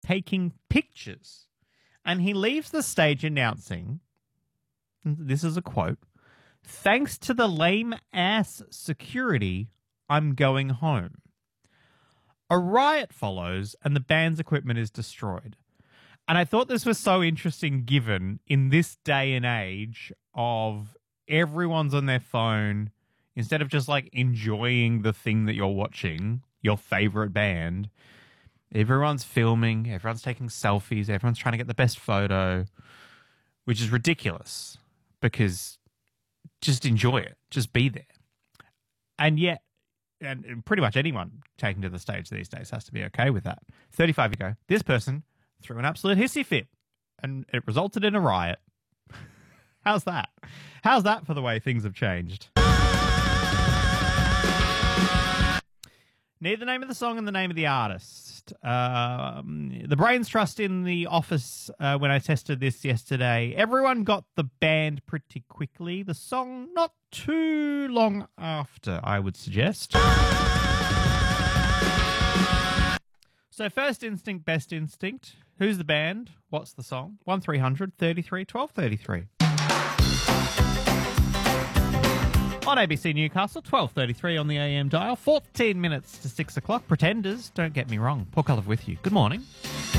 taking pictures. And he leaves the stage announcing, this is a quote, "Thanks to the lame-ass security, I'm going home." A riot follows and the band's equipment is destroyed. And I thought this was so interesting given in this day and age of everyone's on their phone, instead of just like enjoying the thing that you're watching, your favorite band, everyone's filming, everyone's taking selfies, everyone's trying to get the best photo, which is ridiculous because just enjoy it, just be there. And yet, and pretty much anyone taken to the stage these days has to be okay with that. 35 ago, this person threw an absolute hissy fit and it resulted in a riot. How's that? How's that for the way things have changed? Need the name of the song and the name of the artist. The brains trust in the office when I tested this yesterday. Everyone got the band pretty quickly. The song not too long after, I would suggest. So First Instinct, Best Instinct. Who's the band? What's the song? 1300 33 1233. On ABC Newcastle, 12:33 on the AM dial, 14 minutes to 6 o'clock. Pretenders, don't get me wrong. Paul Culliver with you. Good morning.